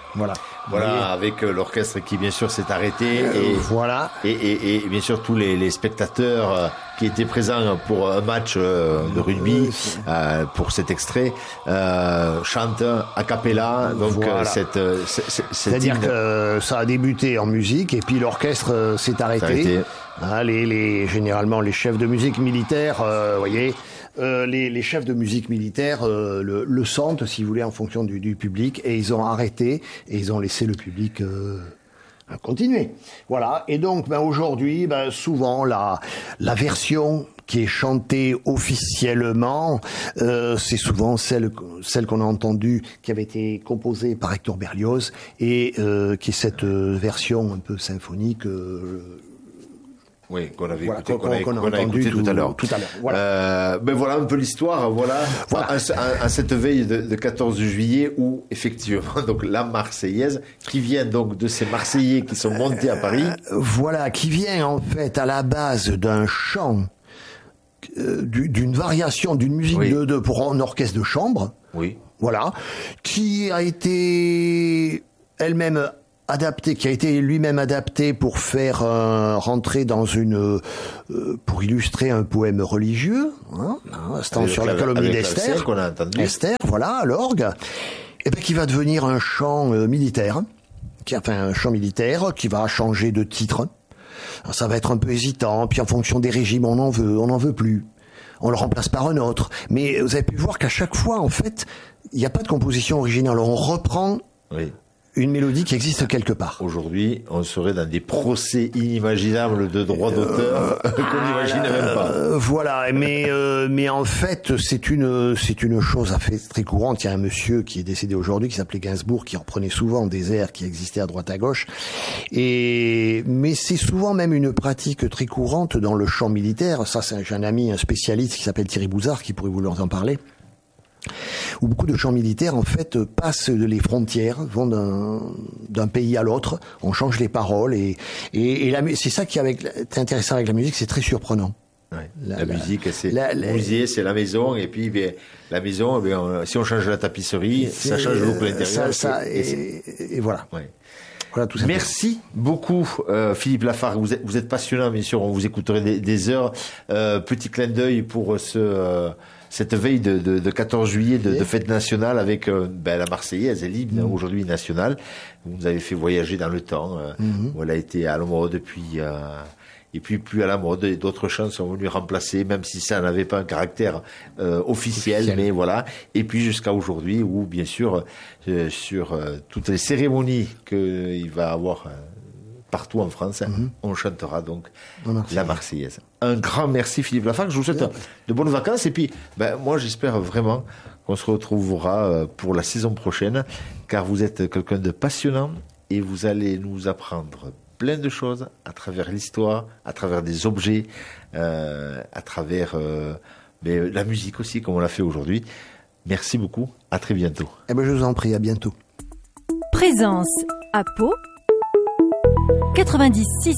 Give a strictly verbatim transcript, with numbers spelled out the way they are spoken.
Voilà. Voilà, avec euh, l'orchestre qui bien sûr s'est arrêté euh, et voilà et, et, et bien sûr tous les, les spectateurs euh, qui étaient présents pour un match euh, de rugby euh, pour cet extrait euh, chantent a cappella. Donc voilà. euh, cette, euh, cette c'est-à-dire hymne... que ça a débuté en musique et puis l'orchestre euh, s'est arrêté. arrêté. Hein, les, les généralement les chefs de musique militaire, euh, voyez. Euh, les, les chefs de musique militaire euh, le, le sentent, si vous voulez, en fonction du, du public, et ils ont arrêté et ils ont laissé le public euh, continuer. Voilà. Et donc, ben aujourd'hui, ben souvent la la version qui est chantée officiellement, euh, c'est souvent celle celle qu'on a entendue, qui avait été composée par Hector Berlioz et euh, qui est cette euh, version un peu symphonique. Euh, Oui, qu'on avait voilà, écouté, qu'on, qu'on, a, qu'on a, qu'on a écouté tout, tout à l'heure. Tout à l'heure. Voilà. Euh, ben voilà un peu l'histoire. Voilà. voilà. À, à, à cette veille de, de quatorze juillet où effectivement donc la Marseillaise qui vient donc de ces Marseillais qui sont montés à Paris. Euh, voilà, qui vient en fait à la base d'un chant, euh, d'une variation d'une musique oui. de, de pour un orchestre de chambre. Oui. Voilà, qui a été elle-même adapté, qui a été lui-même adapté pour faire euh, rentrer dans une, euh, pour illustrer un poème religieux, hein, hein, sur la calomnie d'Esther, qu'on a entendu. Esther, voilà, à l'orgue, et ben qui va devenir un chant euh, militaire, qui enfin un chant militaire qui va changer de titre. Alors, ça va être un peu hésitant, puis en fonction des régimes, on en veut, on n'en veut plus. On le remplace par un autre. Mais vous avez pu voir qu'à chaque fois, en fait, il n'y a pas de composition originale. On reprend. Oui. Une mélodie qui existe quelque part. Aujourd'hui, on serait dans des procès inimaginables de droits d'auteur euh, qu'on n'imagine euh, même pas. Euh, voilà, mais euh, mais en fait, c'est une c'est une chose à fait très courante. Il y a un monsieur qui est décédé aujourd'hui qui s'appelait Gainsbourg, qui reprenait souvent des airs qui existaient à droite à gauche. Et mais c'est souvent même une pratique très courante dans le chant militaire. Ça, c'est j'ai un ami, un spécialiste qui s'appelle Thierry Bouzard, qui pourrait vous en parler. Où beaucoup de chants militaires en fait passent les frontières, vont d'un, d'un pays à l'autre, on change les paroles et et, et la, c'est ça qui est, avec, est intéressant avec la musique, c'est très surprenant. Ouais, la, la musique, c'est la, la, musée, c'est la maison, et puis bien, la maison, bien, on, si on change la tapisserie, ça change le look l'intérieur. Ça, ça, et, et, et, et voilà. Ouais. Voilà, tout ça. Merci beaucoup, euh, Philippe Lafargue. Vous êtes, vous êtes passionnant, bien sûr. On vous écouterait des, des heures. Euh, petit clin d'œil pour ce. Euh, cette veille de, de, de quatorze juillet de, de fête nationale avec euh, ben, la Marseillaise, l'hymne mmh. aujourd'hui national. Vous nous avez fait voyager dans le temps. Euh, mmh. où elle a été à la mode depuis, euh, et puis plus à la mode. Et d'autres chants sont venus remplacer, même si ça n'avait pas un caractère euh, officiel, officiel, mais voilà. Et puis jusqu'à aujourd'hui, où bien sûr euh, sur euh, toutes les cérémonies qu'il va avoir. Euh, partout en France, mm-hmm. on chantera donc Marseillaise. La Marseillaise. Un grand merci Philippe Lafargue, je vous souhaite yeah. de bonnes vacances et puis ben, moi j'espère vraiment qu'on se retrouvera pour la saison prochaine car vous êtes quelqu'un de passionnant et vous allez nous apprendre plein de choses à travers l'histoire, à travers des objets, euh, à travers euh, mais la musique aussi comme on l'a fait aujourd'hui. Merci beaucoup, à très bientôt. Eh ben, je vous en prie, à bientôt. Présence à Pau quatre-vingt-dix-six